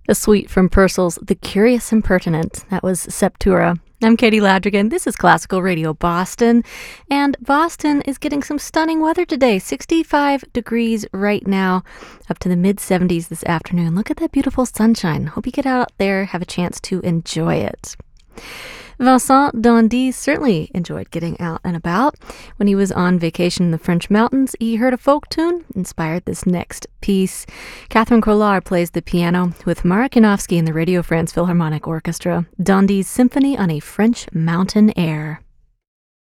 A suite from Purcell's The Curious Impertinent. That was Septura. I'm Katie Ladrigan. This is Classical Radio Boston. And Boston is getting some stunning weather today. 65 degrees right now, up to the mid-70s this afternoon. Look at that beautiful sunshine. Hope you get out there, have a chance to enjoy it. Vincent d'Indy certainly enjoyed getting out and about. When he was on vacation in the French mountains, he heard a folk tune, inspired this next piece. Catherine Collard plays the piano with Marek Janowski and the Radio France Philharmonic Orchestra. d'Indy's Symphony on a French Mountain Air.